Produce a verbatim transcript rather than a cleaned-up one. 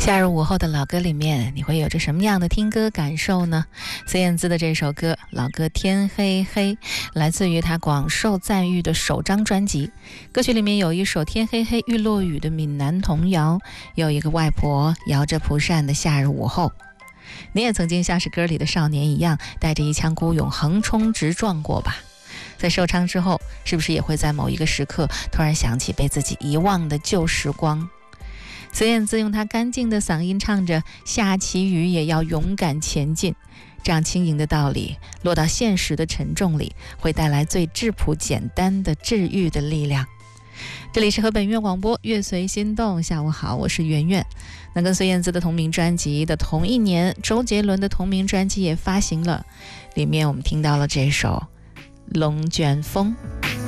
夏日午后的老歌里面，你会有着什么样的听歌感受呢？孙燕姿的这首歌老歌《天黑黑》来自于她广受赞誉的首张专辑。歌曲里面有一首天黑黑欲落雨的闽南童谣，有一个外婆摇着蒲扇的夏日午后。你也曾经像是歌里的少年一样，带着一腔孤勇横冲直撞过吧？在受伤之后，是不是也会在某一个时刻突然想起被自己遗忘的旧时光？孙燕姿用她干净的嗓音唱着下起雨也要勇敢前进，这样轻盈的道理落到现实的沉重里，会带来最质朴简单的治愈的力量。这里是河北音乐广播，乐随心动，下午好，我是圆圆。那跟孙燕姿的同名专辑的同一年，周杰伦的同名专辑也发行了，里面我们听到了这首《龙卷风》。